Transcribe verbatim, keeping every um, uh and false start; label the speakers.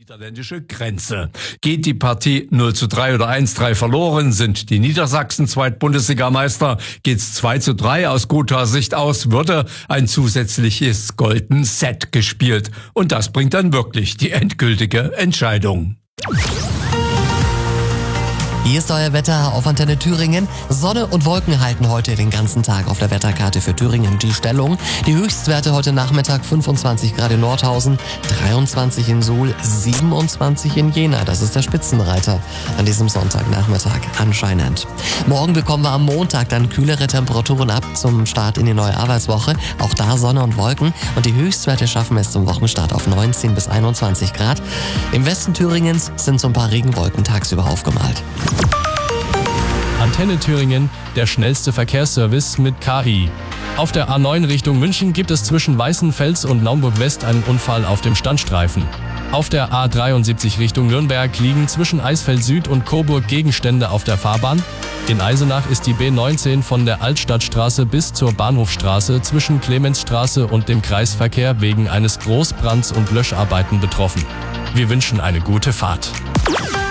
Speaker 1: Niederländische Grenze. Geht die Partie null zu drei oder eins zu drei verloren, sind die Niedersachsen Zweitbundesligameister. Geht's zwei zu drei aus guter Sicht aus, würde ein zusätzliches Golden Set gespielt. Und das bringt dann wirklich die endgültige Entscheidung.
Speaker 2: Hier ist euer Wetter auf Antenne Thüringen. Sonne und Wolken halten heute den ganzen Tag auf der Wetterkarte für Thüringen die Stellung. Die Höchstwerte heute Nachmittag fünfundzwanzig Grad in Nordhausen, dreiundzwanzig in Suhl, siebenundzwanzig in Jena. Das ist der Spitzenreiter an diesem Sonntagnachmittag anscheinend. Morgen bekommen wir am Montag dann kühlere Temperaturen ab zum Start in die neue Arbeitswoche. Auch da Sonne und Wolken und die Höchstwerte schaffen es zum Wochenstart auf neunzehn bis einundzwanzig Grad. Im Westen Thüringens sind so ein paar Regenwolken tagsüber aufgemalt.
Speaker 3: Antenne Thüringen, der schnellste Verkehrsservice mit K I. Auf der A neun Richtung München gibt es zwischen Weißenfels und Naumburg-West einen Unfall auf dem Standstreifen. Auf der A dreiundsiebzig Richtung Nürnberg liegen zwischen Eisfeld Süd und Coburg Gegenstände auf der Fahrbahn. In Eisenach ist die B neunzehn von der Altstadtstraße bis zur Bahnhofstraße zwischen Clemensstraße und dem Kreisverkehr wegen eines Großbrands und Löscharbeiten betroffen. Wir wünschen eine gute Fahrt.